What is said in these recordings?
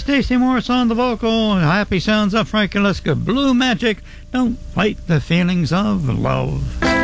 Stacey Morris on the vocal. Happy sounds of Frankie Liska. Blue Magic. Don't fight the feelings of love.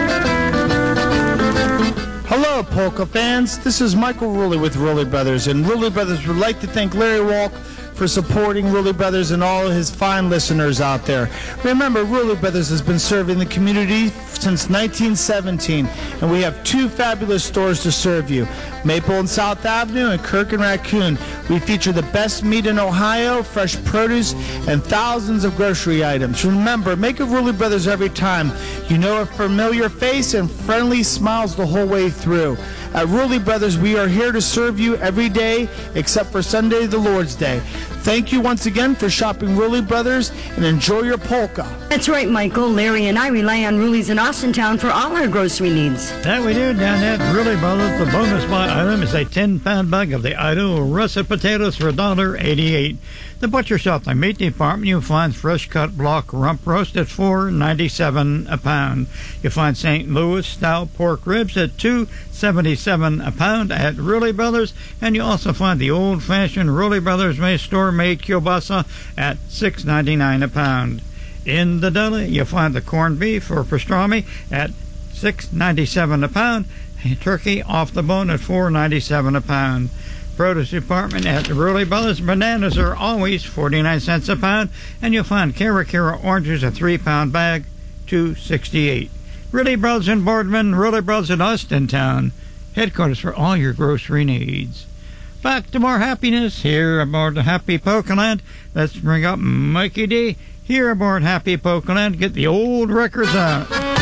Hello, polka fans. This is Michael Rulli with Rulli Brothers, and Rulli Brothers would like to thank Larry Walk for supporting Rulli Brothers and all his fine listeners out there. Remember, Rulli Brothers has been serving the community since 1917, and we have two fabulous stores to serve you, Maple and South Avenue and Kirk and Raccoon. We feature the best meat in Ohio, fresh produce, and thousands of grocery items. Remember, make a Rulli Brothers every time. You know a familiar face and friendly smiles the whole way through. At Rulli Brothers, we are here to serve you every day except for Sunday, the Lord's Day. Thank you once again for shopping Rulli Brothers, and enjoy your polka. That's right, Michael. Larry and I rely on Rulli's in Austintown for all our grocery needs. That we do down at Rulli Brothers. The bonus buy item is a 10-pound bag of the Idaho russet potatoes for $1.88. The butcher shop, the meat department, you'll find fresh-cut block rump roast at $4.97 a pound. You'll find St. Louis style pork ribs at $2.77 a pound at Rulli Brothers, and you also find the old-fashioned Rulli Brothers store-made kielbasa at $6.99 a pound. In the deli, you'll find the corned beef or pastrami at $6.97 a pound, and turkey off the bone at $4.97 a pound. Produce department at the Rulli Brothers. Bananas are always 49 cents a pound, and you'll find Cara oranges, a 3-pound bag, $2.68. Rulli Brothers in Boardman, Rulli Brothers in Austintown, headquarters for all your grocery needs. Back to more happiness here aboard the Happy Polkaland. Let's bring up Mikey D. Here aboard Happy Polkaland. Get the old records out.